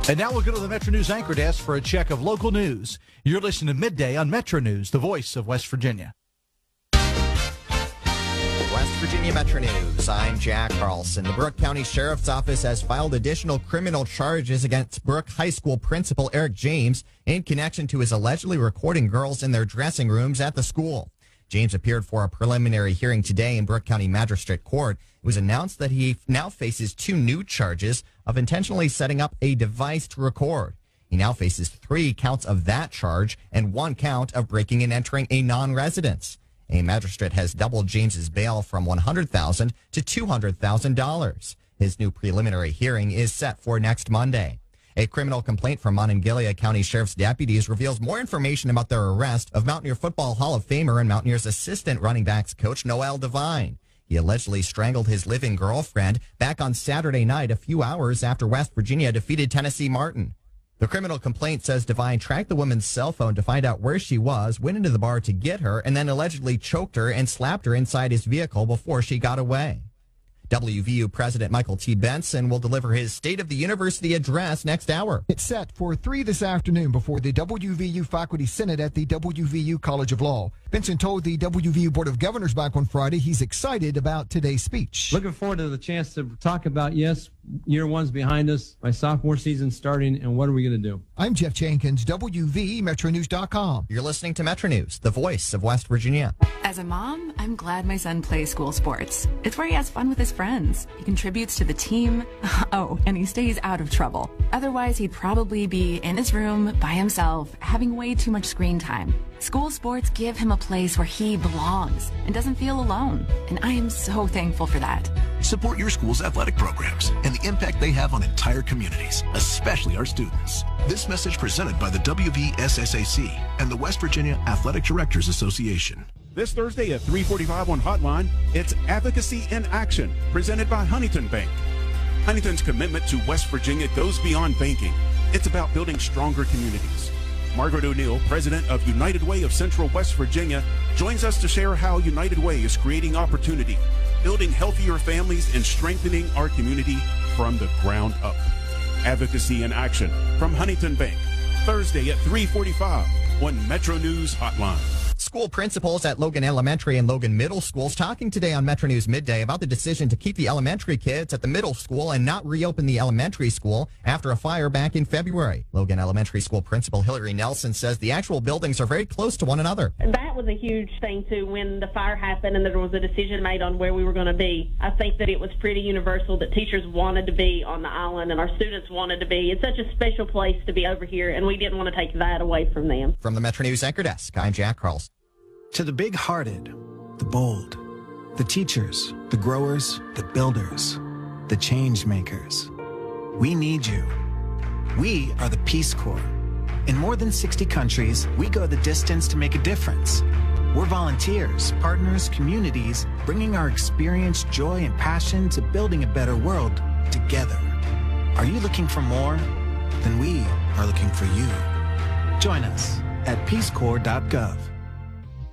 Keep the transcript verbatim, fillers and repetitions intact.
And now we'll go to the Metro News anchor desk for a check of local news. You're listening to Midday on Metro News, the voice of West Virginia. West Virginia Metro News. I'm Jack Carlson. The Brooke County Sheriff's Office has filed additional criminal charges against Brooke High School principal Eric James in connection to his allegedly recording girls in their dressing rooms at the school. James appeared for a preliminary hearing today in Brooke County Magistrate Court. It was announced that he now faces two new charges of intentionally setting up a device to record. He now faces three counts of that charge and one count of breaking and entering a non-residence. A magistrate has doubled James's bail from one hundred thousand dollars to two hundred thousand dollars. His new preliminary hearing is set for next Monday. A criminal complaint from Monongalia County Sheriff's deputies reveals more information about their arrest of Mountaineer Football Hall of Famer and Mountaineers assistant running backs coach Noel Devine. He allegedly strangled his living girlfriend back on Saturday night, a few hours after West Virginia defeated Tennessee Martin. The criminal complaint says Devine tracked the woman's cell phone to find out where she was, went into the bar to get her, and then allegedly choked her and slapped her inside his vehicle before she got away. W V U President Michael T. Benson will deliver his State of the University address next hour. It's set for three this afternoon before the W V U Faculty Senate at the W V U College of Law. Benson told the W V U Board of Governors back on Friday he's excited about today's speech. Looking forward to the chance to talk about, yes, year one's behind us, my sophomore season starting, and what are we going to do? I'm Jeff Jenkins, W V E Metro News dot com. You're listening to Metro News, the voice of West Virginia. As a mom, I'm glad my son plays school sports. It's where he has fun with his friends. He contributes to the team. Oh, and he stays out of trouble. Otherwise, he'd probably be in his room by himself, having way too much screen time. School sports give him a place where he belongs and doesn't feel alone. And I am so thankful for that. Support your school's athletic programs and the impact they have on entire communities, especially our students. This message presented by the W V S S A C and the West Virginia Athletic Directors Association. This Thursday at three forty-five on Hotline, it's Advocacy in Action, presented by Huntington Bank. Huntington's commitment to West Virginia goes beyond banking. It's about building stronger communities. Margaret O'Neill, president of United Way of Central West Virginia, joins us to share how United Way is creating opportunity, building healthier families, and strengthening our community from the ground up. Advocacy in Action from Huntington Bank, Thursday at three forty-five on Metro News Hotline. School principals at Logan Elementary and Logan Middle Schools talking today on Metro News Midday about the decision to keep the elementary kids at the middle school and not reopen the elementary school after a fire back in February. Logan Elementary School Principal Hillary Nelson says the actual buildings are very close to one another. That was a huge thing, too, when the fire happened and there was a decision made on where we were going to be. I think that it was pretty universal that teachers wanted to be on the island and our students wanted to be. It's such a special place to be over here, and we didn't want to take that away from them. From the Metro News Anchor Desk, I'm Jack Carlson. To the big-hearted, the bold, the teachers, the growers, the builders, the change makers, we need you. We are the Peace Corps. In more than sixty countries, we go the distance to make a difference. We're volunteers, partners, communities, bringing our experience, joy, and passion to building a better world together. Are you looking for more? Then we are looking for you. Join us at peace corps dot gov.